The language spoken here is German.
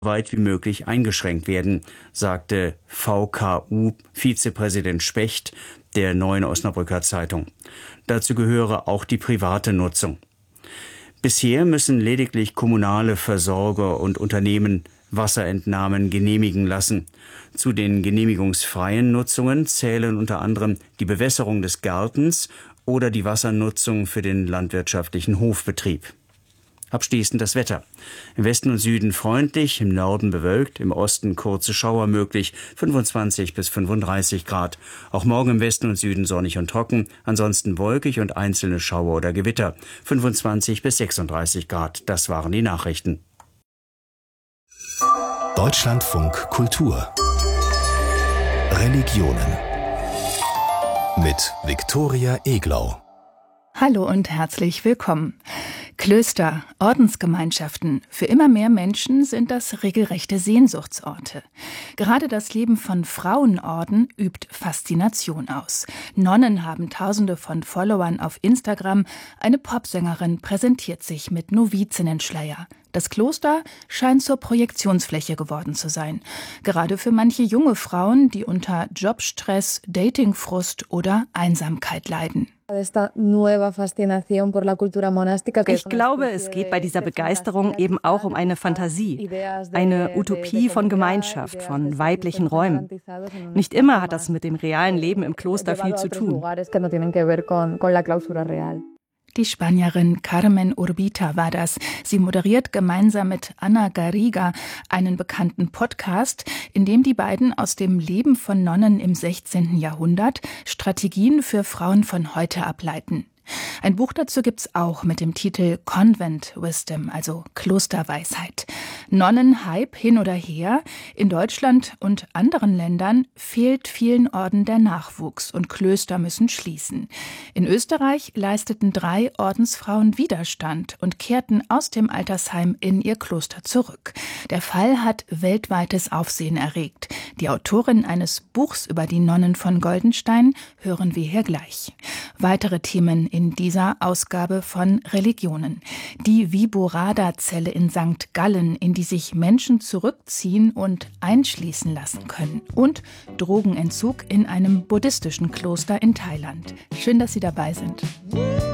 weit wie möglich eingeschränkt werden, sagte VKU-Vizepräsident Specht der Neuen Osnabrücker Zeitung. Dazu gehöre auch die private Nutzung. Bisher müssen lediglich kommunale Versorger und Unternehmen Wasserentnahmen genehmigen lassen. Zu den genehmigungsfreien Nutzungen zählen unter anderem die Bewässerung des Gartens oder die Wassernutzung für den landwirtschaftlichen Hofbetrieb. Abschließend das Wetter. Im Westen und Süden freundlich, im Norden bewölkt, im Osten kurze Schauer möglich, 25 bis 35 Grad. Auch morgen im Westen und Süden sonnig und trocken, ansonsten wolkig und einzelne Schauer oder Gewitter, 25 bis 36 Grad. Das waren die Nachrichten. Deutschlandfunk Kultur Religionen mit Viktoria Eglau. Hallo und herzlich willkommen. Klöster, Ordensgemeinschaften, für immer mehr Menschen sind das regelrechte Sehnsuchtsorte. Gerade das Leben von Frauenorden übt Faszination aus. Nonnen haben Tausende von Followern auf Instagram. Eine Popsängerin präsentiert sich mit Novizinnenschleier. Das Kloster scheint zur Projektionsfläche geworden zu sein. Gerade für manche junge Frauen, die unter Jobstress, Datingfrust oder Einsamkeit leiden. Ich glaube, es geht bei dieser Begeisterung eben auch um eine Fantasie, eine Utopie von Gemeinschaft, von weiblichen Räumen. Nicht immer hat das mit dem realen Leben im Kloster viel zu tun. Die Spanierin Carmen Urbita war das. Sie moderiert gemeinsam mit Ana Garriga einen bekannten Podcast, in dem die beiden aus dem Leben von Nonnen im 16. Jahrhundert Strategien für Frauen von heute ableiten. Ein Buch dazu gibt's auch mit dem Titel Convent Wisdom, also Klosterweisheit. Nonnenhype hin oder her, in Deutschland und anderen Ländern fehlt vielen Orden der Nachwuchs und Klöster müssen schließen. In Österreich leisteten 3 Ordensfrauen Widerstand und kehrten aus dem Altersheim in ihr Kloster zurück. Der Fall hat weltweites Aufsehen erregt. Die Autorin eines Buchs über die Nonnen von Goldenstein hören wir hier gleich. Weitere Themen in dieser Ausgabe von Religionen. Die Viborada-Zelle in St. Gallen, in die sich Menschen zurückziehen und einschließen lassen können. Und Drogenentzug in einem buddhistischen Kloster in Thailand. Schön, dass Sie dabei sind.